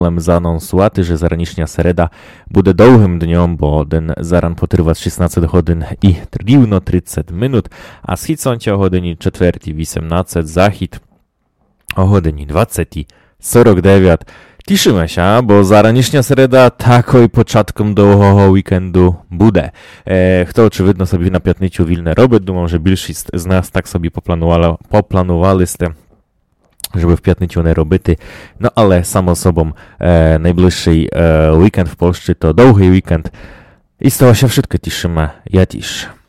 заанонсувати, що заранішня середа буде довгим днем, бо день заран потриває 16 годин і рівно 30 минут, а схід сонця о годині 4:18, захід о годині 20:49. Тішимося, бо заранішня середа такою початком довгого вікенду буде. Хто, очевидно, собі на п'ятницю вільне робить, думав, що більшість з нас так собі попланували сте, żeby w piątnicю nie robić. No ale samo sobą najbliższy weekend w Polsce to długi weekend i z tego się wszystko cieszymy. Ja też.